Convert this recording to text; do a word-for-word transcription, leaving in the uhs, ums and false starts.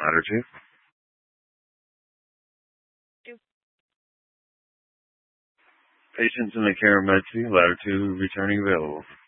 Ladder two. Two. Patients in the care of Med two, ladder two returning available.